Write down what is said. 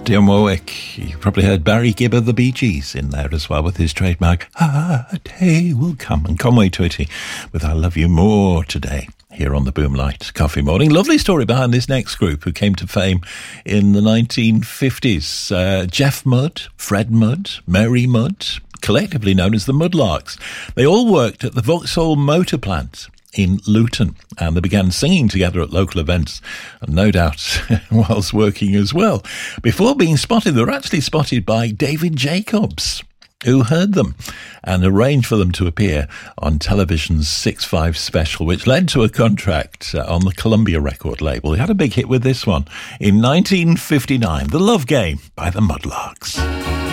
Dionne Warwick. You probably heard Barry Gibb of the Bee Gees in there as well with his trademark "A Day Will Come," and Conway Twitty with "I Love You More" today here on the Boomlight Coffee Morning. Lovely story behind this next group who came to fame in the 1950s. Jeff Mudd, Fred Mudd, Mary Mudd, collectively known as the Mudlarks. They all worked at the Vauxhall Motor Plant in Luton, and they began singing together at local events, and no doubt whilst working as well. Before being spotted, they were actually spotted by David Jacobs, who heard them and arranged for them to appear on television's 6-5 special, which led to a contract on the Columbia record label. He had a big hit with this one in 1959, The Love Game by the Mudlarks.